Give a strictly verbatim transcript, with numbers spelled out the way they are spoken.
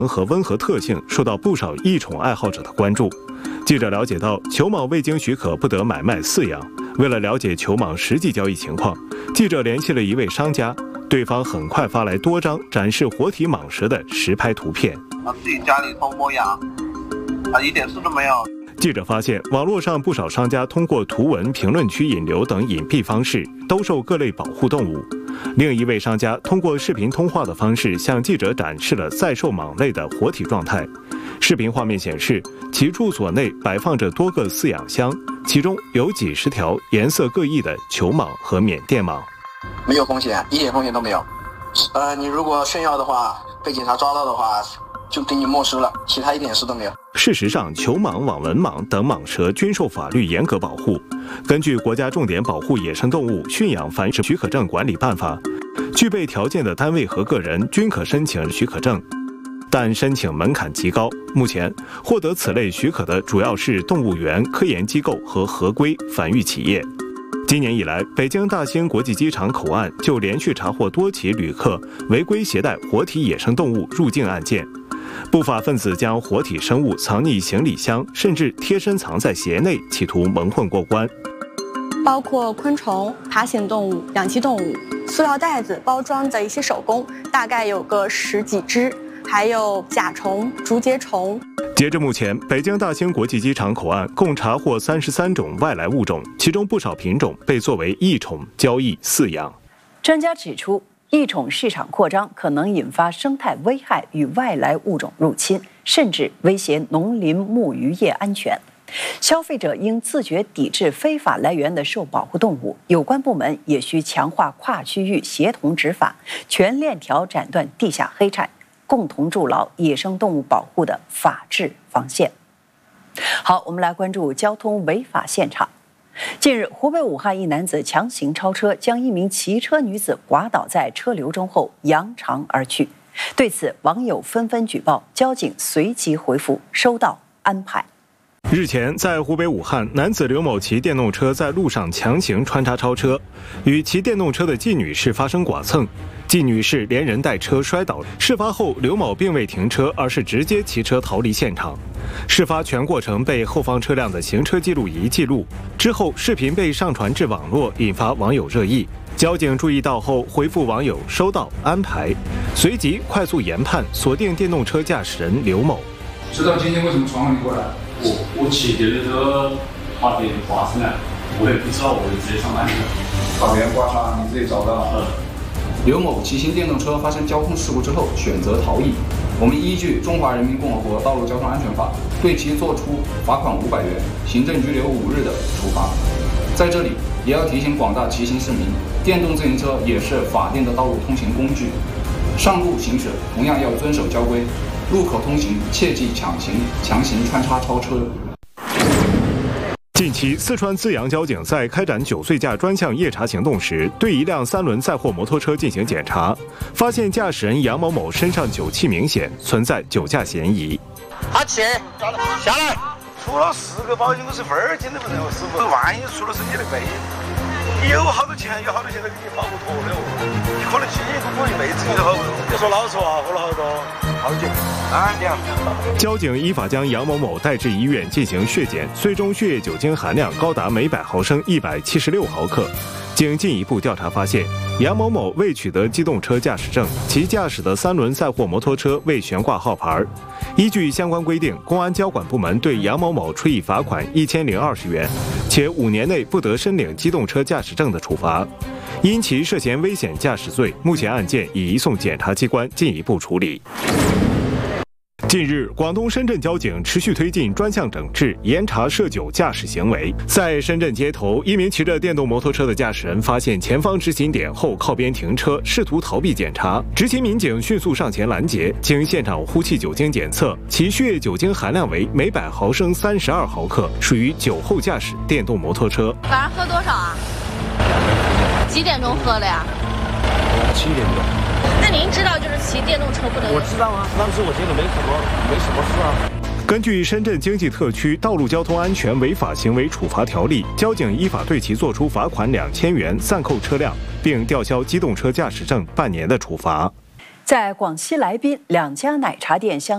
和温和特性受到不少异宠爱好者的关注。记者了解到，球蟒未经许可不得买卖饲养。为了了解球蟒实际交易情况，记者联系了一位商家，对方很快发来多张展示活体蟒蛇的实拍图片。 他自己家里偷摸养，啊，一点事都没有。 记者发现，网络上不少商家通过图文、评论区引流等隐蔽方式兜售各类保护动物。另一位商家通过视频通话的方式向记者展示了在售蟒类的活体状态。视频画面显示，其住所内摆放着多个饲养箱，其中有几十条颜色各异的球蟒和缅甸蟒。 没有风险，一点风险都没有。呃，你如果炫耀的话，被警察抓到的话，就给你没收了，其他一点事都没有。 事实上，球蟒、网纹蟒等蟒蛇均受法律严格保护。根据《国家重点保护野生动物驯养繁殖许可证管理办法》，具备条件的单位和个人均可申请许可证，但申请门槛极高。目前，获得此类许可的主要是动物园、科研机构和合规繁育企业。今年以来，北京大兴国际机场口岸就连续查获多起旅客违规携带活体野生动物入境案件。不法分子将活体生物藏匿行李箱，甚至贴身藏在鞋内，企图蒙混过关。 包括昆虫、爬行动物、两栖动物、塑料袋子包装的一些手工，大概有个十几只，还有甲虫、竹节虫。 截至目前，北京大兴国际机场口岸共查获三十三种外来物种，其中不少品种被作为异宠交易饲养。 专家指出，异宠市场扩张可能引发生态危害与外来物种入侵，甚至威胁农林牧渔业安全。消费者应自觉抵制非法来源的受保护动物，有关部门也需强化跨区域协同执法，全链条斩断地下黑产，共同筑牢野生动物保护的法治防线。好，我们来关注交通违法现场。近日，湖北武汉一男子强行超车，将一名骑车女子滑倒在车流中后扬长而去。对此，网友纷纷举报，交警随即回复收到，安排。 日前，在湖北武汉，男子刘某骑电动车在路上强行穿插超车，与骑电动车的季女士发生剐蹭。季女士连人带车摔倒。事发后，刘某并未停车，而是直接骑车逃离现场。事发全过程被后方车辆的行车记录仪记录。之后，视频被上传至网络，引发网友热议。交警注意到后，回复网友收到，安排，随即快速研判，锁定电动车驾驶人刘某。 知道今天为什么传唤你过来？ 我我骑电动车把别人刮伤了，我也不知道，我就直接上班去了。 把别人刮伤，你自己找到。 嗯。 刘某骑行电动车发生交通事故之后选择逃逸，我们依据《中华人民共和国道路交通安全法》对其作出罚款五百元、行政拘留五日的处罚。在这里也要提醒广大骑行市民，电动自行车也是法定的道路通行工具，上路行驶同样要遵守交规。路口通行切忌强行强行穿插超车。 近期，四川资阳交警在开展酒醉驾专项夜查行动时，对一辆三轮载货摩托车进行检查，发现驾驶人杨某某身上酒气明显，存在酒驾嫌疑。 阿七，下来！出了四个保险公司分儿金都不能，师傅，万一出了事你得背。你有好多钱，有好多钱都给你跑不脱了，你可能辛辛苦苦一辈子你都好不脱。别说老实话，喝了好多。好久啊，这样。 交警依法将杨某某带至医院进行血检，最终血液酒精含量高达每百毫升一百七十六毫克。经进一步调查发现，杨某某未取得机动车驾驶证，其驾驶的三轮载货摩托车未悬挂号牌。依据相关规定，公安交管部门对杨某某处以罚款一千零二十元，且五年内不得申领机动车驾驶证的处罚。因其涉嫌危险驾驶罪，目前案件已移送检察机关进一步处理。近日，广东深圳交警持续推进专项整治，严查涉酒驾驶行为。在深圳街头，一名骑着电动摩托车的驾驶人发现前方直行点后靠边停车，试图逃避检查。执勤民警迅速上前拦截，经现场呼气酒精检测，其血液酒精含量为每百毫升三十二毫克，属于酒后驾驶电动摩托车。 晚上喝多少啊？几点钟喝的呀？ 七点钟。 那您知道就是骑电动车不能？ 我知道啊，当时我觉得没什么，没什么事啊。 根据深圳经济特区道路交通安全违法行为处罚条例，交警依法对其作出罚款两千元、暂扣车辆，并吊销机动车驾驶证半年的处罚。 在广西来宾，两家奶茶店相